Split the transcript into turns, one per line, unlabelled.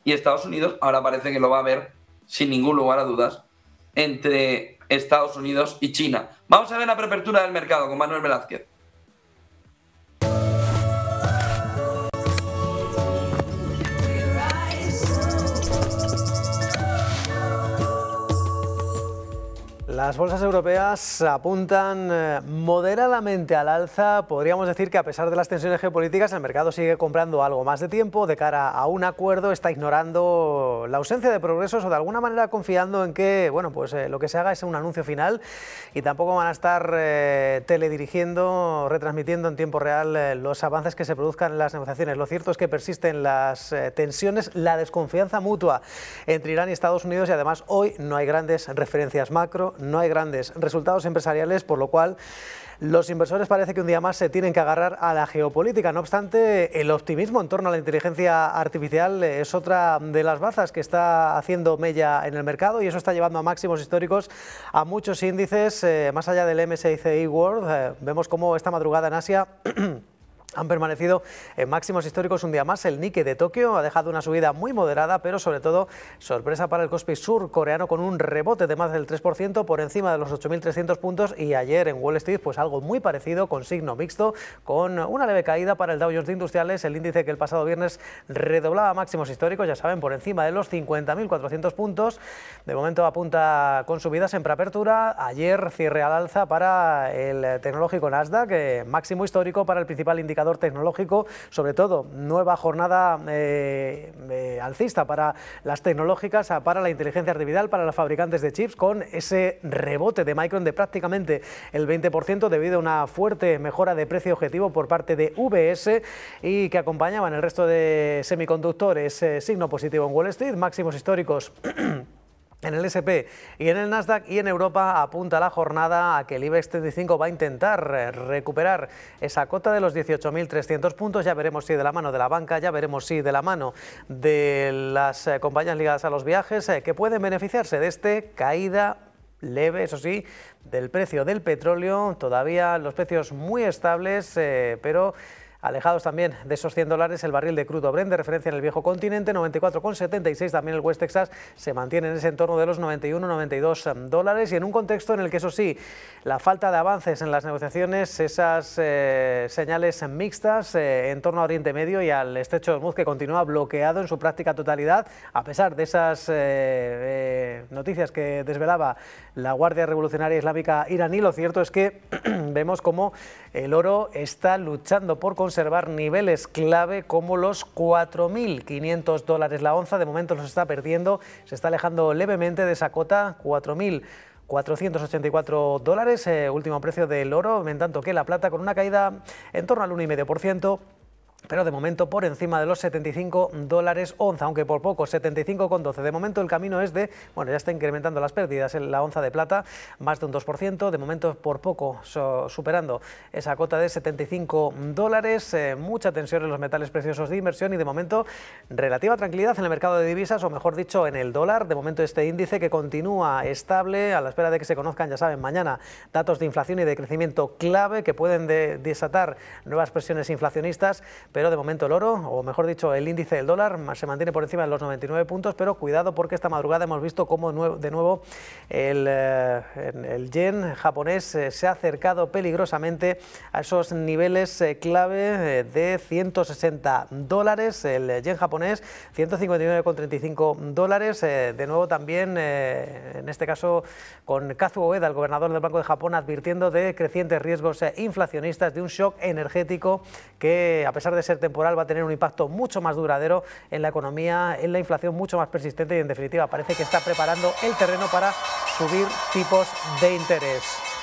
y Estados Unidos ahora parece que lo va a ver sin ningún lugar a dudas entre Estados Unidos y China. Vamos a ver la preapertura del mercado con Manuel Velázquez.
Las bolsas europeas apuntan moderadamente al alza. Podríamos decir que a pesar de las tensiones geopolíticas, el mercado sigue comprando algo más de tiempo de cara a un acuerdo, está ignorando la ausencia de progresos o de alguna manera confiando en que lo que se haga es un anuncio final y tampoco van a estar teledirigiendo, retransmitiendo en tiempo real los avances que se produzcan en las negociaciones. Lo cierto es que persisten las tensiones, la desconfianza mutua entre Irán y Estados Unidos y además hoy no hay grandes referencias macro, no hay grandes resultados empresariales, por lo cual los inversores parece que un día más se tienen que agarrar a la geopolítica. No obstante, el optimismo en torno a la inteligencia artificial es otra de las bazas que está haciendo mella en el mercado y eso está llevando a máximos históricos a muchos índices. Más allá del MSCI World, vemos cómo esta madrugada en Asia han permanecido en máximos históricos un día más. El Nikkei de Tokio ha dejado una subida muy moderada, pero sobre todo sorpresa para el Kospi surcoreano con un rebote de más del 3% por encima de los 8.300 puntos y ayer en Wall Street pues algo muy parecido con signo mixto, con una leve caída para el Dow Jones de Industriales, el índice que el pasado viernes redoblaba máximos históricos, ya saben, por encima de los 50.400 puntos. De momento apunta con subidas en preapertura. Ayer cierre al alza para el tecnológico Nasdaq, máximo histórico para el principal indicador tecnológico, sobre todo nueva jornada alcista para las tecnológicas, para la inteligencia artificial, para los fabricantes de chips, con ese rebote de Micron de prácticamente el 20% debido a una fuerte mejora de precio objetivo por parte de VS y que acompañaban el resto de semiconductores. Signo positivo en Wall Street, máximos históricos en el S&P y en el Nasdaq, y en Europa apunta la jornada a que el IBEX 35 va a intentar recuperar esa cota de los 18.300 puntos. Ya veremos si de la mano de la banca, ya veremos si de la mano de las compañías ligadas a los viajes que pueden beneficiarse de este caída leve, eso sí, del precio del petróleo. Todavía los precios muy estables, pero alejados también de esos $100 el barril de crudo Brent de referencia en el viejo continente, 94,76. También el West Texas se mantiene en ese entorno de los 91-92 dólares, y en un contexto en el que, eso sí, la falta de avances en las negociaciones, esas señales mixtas en torno a Oriente Medio y al estrecho de Hormuz, que continúa bloqueado en su práctica totalidad, a pesar de esas noticias que desvelaba la Guardia Revolucionaria Islámica iraní. Lo cierto es que vemos como el oro está luchando por conservar niveles clave como los 4.500 dólares la onza. De momento los está perdiendo, se está alejando levemente de esa cota, 4.484 dólares, último precio del oro, en tanto que la plata con una caída en torno al 1,5%. Pero de momento por encima de los 75 dólares onza, aunque por poco, 75,12. De momento el camino es de, ya está incrementando las pérdidas en la onza de plata, más de un 2%, de momento por poco superando esa cota de 75 dólares, mucha tensión en los metales preciosos de inversión y de momento relativa tranquilidad en el mercado de divisas, o mejor dicho en el dólar. De momento este índice que continúa estable a la espera de que se conozcan, ya saben, mañana datos de inflación y de crecimiento clave que pueden desatar nuevas presiones inflacionistas. Pero de momento el oro, o mejor dicho el índice del dólar, se mantiene por encima de los 99 puntos, pero cuidado porque esta madrugada hemos visto cómo de nuevo el yen japonés se ha acercado peligrosamente a esos niveles clave de 160 dólares, el yen japonés 159,35 dólares, de nuevo también en este caso con Kazuo Ueda, el gobernador del Banco de Japón, advirtiendo de crecientes riesgos inflacionistas, de un shock energético que, a pesar de ser temporal, va a tener un impacto mucho más duradero en la economía, en la inflación mucho más persistente, y en definitiva parece que está preparando el terreno para subir tipos de interés.